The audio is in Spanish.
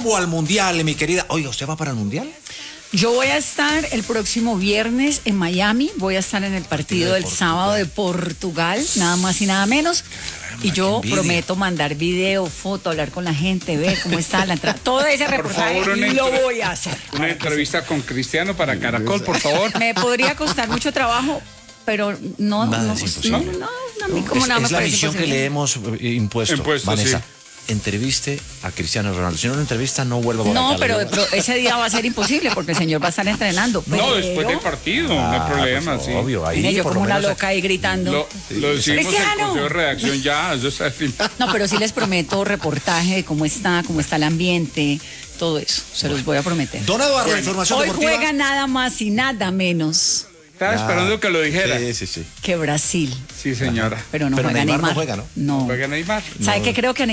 rumbo al Mundial, mi querida. Oiga, ¿usted va para el Mundial? Yo voy a estar el próximo viernes en Miami, voy a estar en el partido del sábado de Portugal, nada más y nada menos. Y yo prometo mandar video, foto, hablar con la gente, ver cómo está la entrada. Todo ese reportaje lo voy a hacer. Una entrevista con Cristiano para Caracol, por favor. Me podría costar mucho trabajo, pero no, a mí como nada me es la parece misión que imposible. le hemos impuesto, Vanessa. Sí. Entreviste a Cristiano Ronaldo. Si no lo entrevista, no vuelva a No, Guadalajara. pero ese día va a ser imposible porque el señor va a estar entrenando. No, después del partido, no hay problema, pues, sí. obvio, ahí Mire, yo por como lo una menos- loca ahí gritando. Lo decimos en el ¡Cristiano! consejo de redacción ya, eso está definido. No, pero sí les prometo reportaje de cómo está el ambiente, todo eso. Se los voy a prometer. Don Eduardo, información Hoy deportiva. juega nada más y nada menos Estaba esperando que lo dijera. Sí. que Brasil. Sí, señora. Pero no Pero juega Neymar Neymar. no juega, ¿no? No. Juega Neymar. ¿Sabe qué creo que